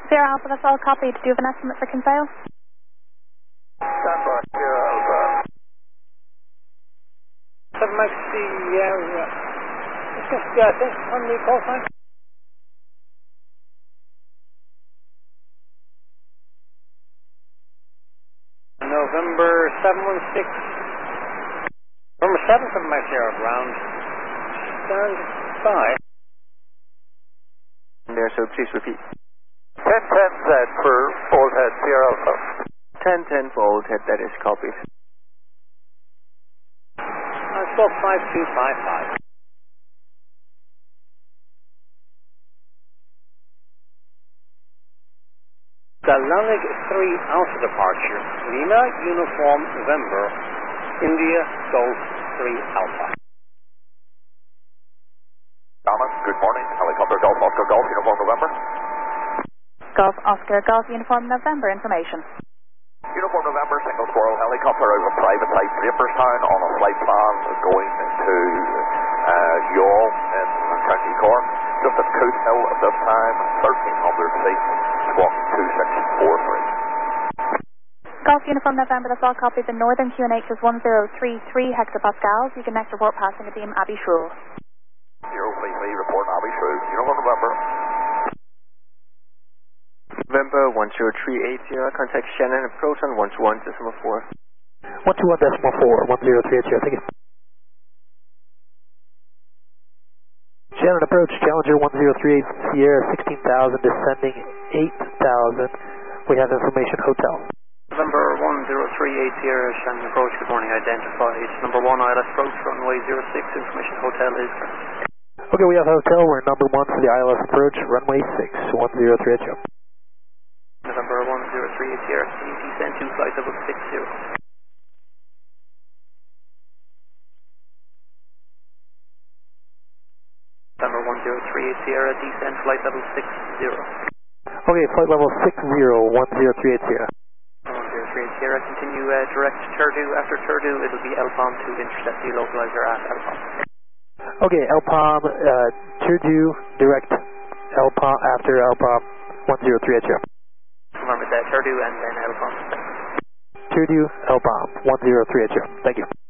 Sierra Alpha, that's all copied. Do you have an estimate for Kinsale? Stand by, Sierra Alpha. 7 Mike Sierra. On the call sign. November 716. November 7 Mike Sierra, ground. Stand by. There, so please repeat. 1010Z for Old Head, Sierra Alpha. 1010 for Old Head, that is copied. Scope 5255. Galanic 3 Alpha departure. Lima Uniform November. India Golf 3 Alpha. Thomas, good morning. Helicopter Golf Oscar Golf Uniform November. Golf Oscar, Golf Uniform November information. Uniform November, single squirrel helicopter over private site Draperstown on a flight plan going to Youghal in County Cork. Just at Coot Hill at this time, 1300 feet, squawk 2643. Golf Uniform November, that's all copied. The northern QNH is 1033 hectopascals. You can next report passing a beam Abbey Shrew. 033, report Abbey Shrew. Uniform November. November 10380, contact Shannon approach on 121.4. 121.4, 1038, thank you. Shannon approach, Challenger 1038 Sierra 16,000, descending 8,000. We have information hotel. November 1038 Sierra, Shannon approach, good morning, identified. Number 1 ILS approach, runway 06, information hotel is correct. Okay, we have hotel, we're number 1 for the ILS approach, runway 6, 1038. November 1038 Sierra, descend to flight level 60. November 1038 Sierra, descend flight level 60. Okay, flight level 60, 1038 Sierra. 1038 Sierra, continue direct Turdu. After Turdu, it'll be LPOM to intercept the localizer at LPOM. Okay, LPOM, Turdu, direct LPOM, after LPOM 1038 Sierra. Remember that, Turdu and then LPOM. Turdu, LPOM 1038 Sierra. Thank you.